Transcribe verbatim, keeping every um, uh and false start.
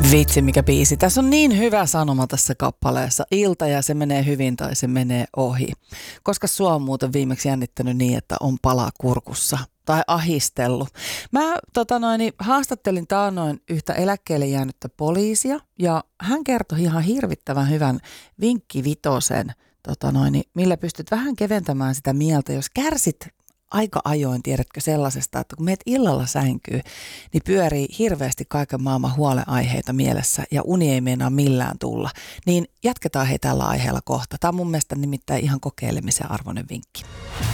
Vitsi, mikä biisi. Tässä on niin hyvä sanoma tässä kappaleessa. Ilta ja se menee hyvin tai se menee ohi. Koska sua on muuten viimeksi jännittänyt niin, että on pala kurkussa tai ahistellut. Mä tota noin, haastattelin taannoin yhtä eläkkeelle jäänyttä poliisia ja hän kertoi ihan hirvittävän hyvän vinkkivitosen, tota noin, millä pystyt vähän keventämään sitä mieltä, jos kärsit aika ajoin, tiedätkö sellaisesta, että kun meet illalla sänkyy, niin pyörii hirveästi kaiken maailman huolenaiheita mielessä ja uni ei meinaa millään tulla. Niin jatketaan hei tällä aiheella kohta. Tämä on mun mielestä nimittäin ihan kokeilemisen arvoinen vinkki.